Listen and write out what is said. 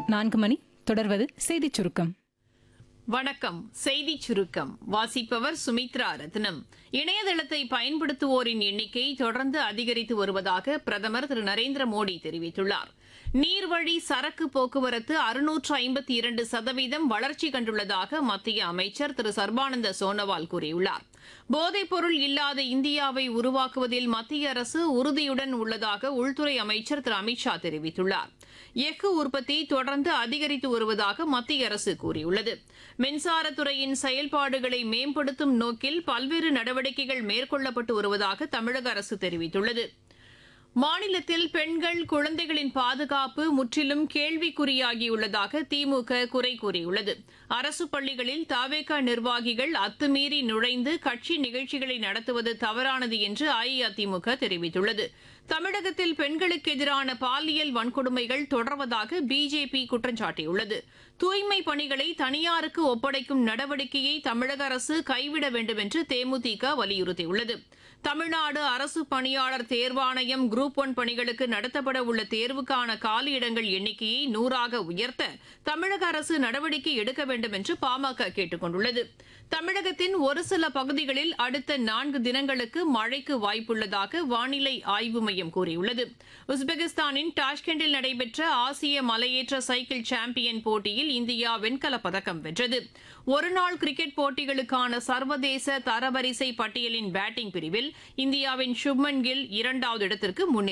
4 மணி. தொடர்வது செய்திச் சுருக்கம். வணக்கம். செய்திச் சுருக்கம் வாசிப்பவர் சுமித்ரா ரத்னம். இணையதளத்தை பயன்படுத்துவோரின் எண்ணிக்கை தொடர்ந்து அதிகரித்து வருவதாக பிரதமர் திரு நரேந்திர மோடி தெரிவித்துள்ளார். நீர்வழி சரக்கு போக்குவரத்து 652% வளர்ச்சி கண்டுள்ளதாக மத்திய அமைச்சர் திரு சர்பானந்த சோனோவால் கூறியுள்ளார். போதைப்பொருள் இல்லாத இந்தியாவை உருவாக்குவதில் மத்திய அரசு உறுதியுடன் உள்ளதாக உள்துறை அமைச்சர் திரு அமித்ஷா தெரிவித்துள்ளார். எஃகு உற்பத்தி தொடர்ந்து அதிகரித்து வருவதாக மத்திய அரசு கூறியுள்ளது. மின்சாரத்துறையின் செயல்பாடுகளை மேம்படுத்தும் நோக்கில் பல்வேறு நடவடிக்கைகள் மேற்கொள்ளப்பட்டு வருவதாக தமிழக அரசு தெரிவித்துள்ளது. மாநிலத்தில் பெண்கள், குழந்தைகளின் பாதுகாப்பு முற்றிலும் கேள்விக்குறியாகியுள்ளதாக திமுக குறை கூறியுள்ளது. அரசு பள்ளிகளில் தவேக நிர்வாகிகள் அத்துமீறி நுழைந்து கட்சி நிகழ்ச்சிகளை நடத்துவது தவறானது என்று அஇஅதிமுக தெரிவித்துள்ளது. தமிழகத்தில் பெண்களுக்கு எதிரான பாலியல் வன்கொடுமைகள் தொடர்வதாக பிஜேபி குற்றம் சாட்டியுள்ளது. தூய்மை பணிகளை தனியாருக்கு ஒப்படைக்கும் நடவடிக்கையை தமிழக அரசு கைவிட வேண்டும் என்று தேமுதிக வலியுறுத்தியுள்ளது. தமிழ்நாடு அரசு பணியாளர் தேர்வாணையம் குரூப் 1 பணிகளுக்கு நடத்தப்பட உள்ள தேர்வுக்கான காலியிடங்கள் எண்ணிக்கையை 100ஆக உயர்த்த தமிழக அரசு நடவடிக்கை எடுக்க வேண்டும் என்று பாமக கேட்டுக் கொண்டுள்ளது. தமிழகத்தின் ஒரு சில பகுதிகளில் அடுத்த 4 தினங்களுக்கு மழைக்கு வாய்ப்புள்ளதாக வானிலை ஆய்வு மையம் கூறியுள்ளது. உஸ்பெகிஸ்தானின் டாஷ்கெண்டில் நடைபெற்ற ஆசிய மலையேற்ற சைக்கிள் சாம்பியன் போட்டியில் இந்தியா வெண்கலப் பதக்கம் வென்றது. ஒருநாள் கிரிக்கெட் போட்டிகளுக்கான சர்வதேச தரவரிசை பட்டியலின் பேட்டிங் பிரிவில் இந்தியாவின் சுப்மன் கில் 2வது இடத்திற்கு முன்னேறி